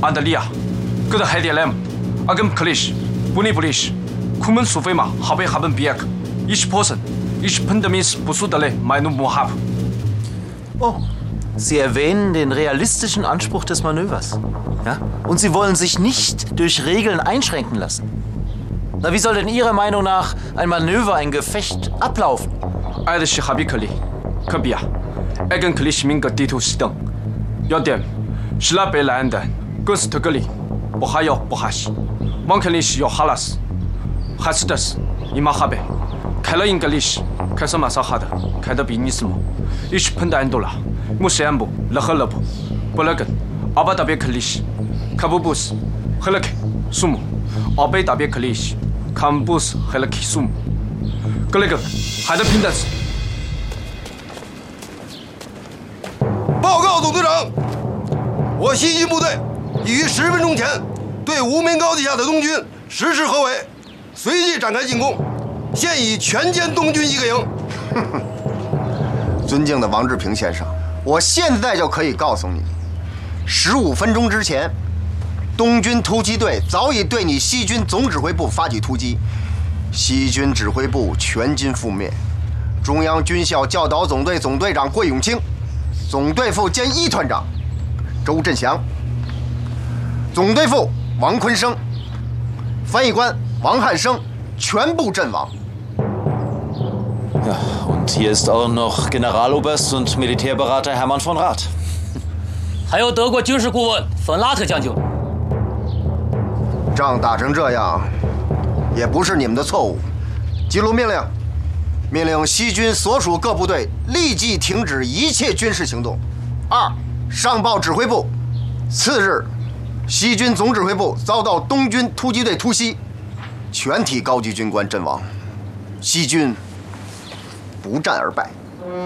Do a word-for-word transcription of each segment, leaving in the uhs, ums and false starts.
安德利亚，搁的海点来，阿根克利什，不尼不利什，库门苏菲嘛，哈贝哈本比克，一是 person， 一是 Pendemis Busudale, meine Mohab. Oh, Sie erwähnen den realistischen Anspruch des Manövers. Ja? Und Sie wollen sich nicht durch Regeln einschränken lassen. Na, wie soll denn Ihrer Meinung nach ein Manöver, ein Gefecht ablaufen? Alles ist Habikali, Kabia. Eigentlich minga Dito Stang. Ja, dem. Schlappe Lande, Gunstgeli. Bohayo, Bohash. Mankelish, Jo Halas. Hast das? Ima Habe. Keller English. Kasama Sahada. Kada Binismo. Ich Penda Andola. Musambu, Lahalabu. Bolagan. Abadabekalish. Kabubus. Helake. Sumu. Abedabekalish. Kambus Helake Sumu. Gallagher. Hada Pindas. 报告总队长，我西军部队已于十分钟前对无名高地下的东军实施合围，随即展开进攻，现已全歼东军一个营。 尊敬的王志平先生，我现在就可以告诉你，十五分钟之前，东军突击队早已对你西军总指挥部发起突击，西军指挥部全军覆灭，中央军校教导总队总队长桂永清。 总队副兼一团长周振祥，总队副王坤生，翻译官王汉生全部阵亡。 Ja, und hier ist auch noch Generaloberst und Militärberater Hermann von Rath. 还有德国军事顾问芬拉特将军。 仗打成这样，也不是你们的错误。记录命令。 命令西军所属各部队立即停止一切军事行动。二，上报指挥部，次日，西军总指挥部遭到东军突击队突袭，全体高级军官阵亡，西军不战而败。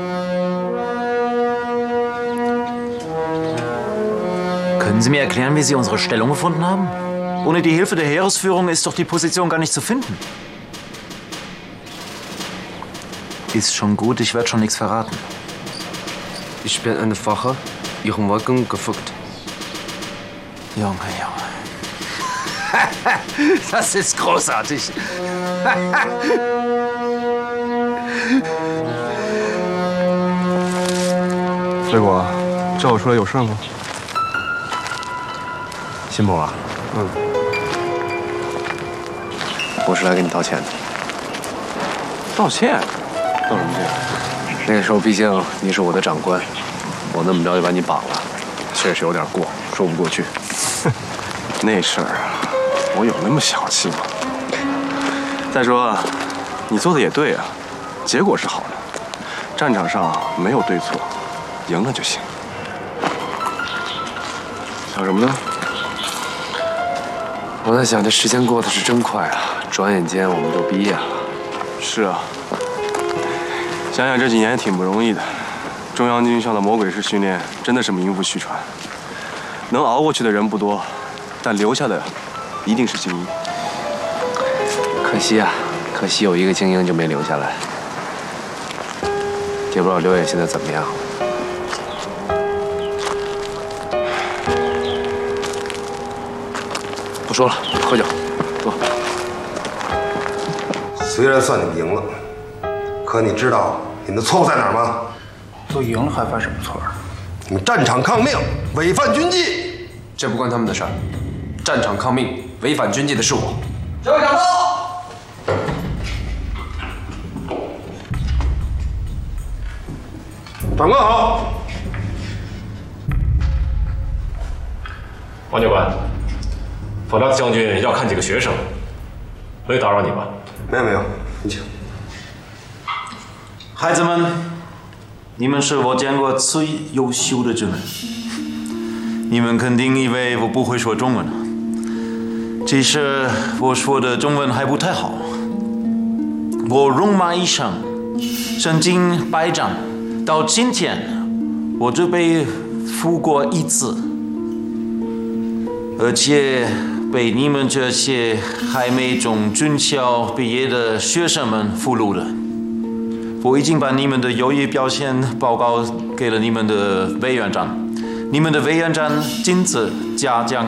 Können Sie mir erklären, wie Sie unsere Stellung gefunden haben? Ohne die Hilfe der Heeresführung ist doch die Position gar nicht zu finden. Ist schon gut, ich werde schon nichts verraten. Ich bin einfach Ihrem Wagen gefolgt. Junge, Junge. Das ist großartig. 水果，叫我出来有事吗？ 辛普啊， 嗯， 我是来给你道歉的。 道歉？道什么歉？ 那个时候毕竟你是我的长官，我那么着就把你绑了，确实有点过，说不过去。 哼，那事儿我有那么小气吗？再说，你做的也对啊，结果是好的，战场上没有对错，赢了就行。 想什么呢？我在想，这时间过得是真快啊，转眼间我们就毕业了。 是啊，想想这几年也挺不容易的，中央军校的魔鬼式训练真的是名不虚传。能熬过去的人不多，但留下的一定是精英。 可惜啊，可惜有一个精英就没留下来。也不知道刘野现在怎么样。不说了，喝酒，坐。 虽然算你们赢了，可你知道你们的错误在哪儿吗？ 都赢了还犯什么错啊？ 你们战场抗命，违反军纪。 这不关他们的事儿，战场抗命，违反军纪的是我。 这位长刀。长官好。 王教官，弗拉兹将军要看几个学生，没打扰你吧？ 没有没有，你请。 孩子们，你们是我见过最优秀的军人。你们肯定以为我不会说中文了，其实我说的中文还不太好。我戎马一生，身经百战，到今天我只被俘过一次，而且被你们这些还没从军校毕业的学生们俘虏了。我已经把你们的优异表现报告给了你们的委员长，你们的委员长亲自嘉奖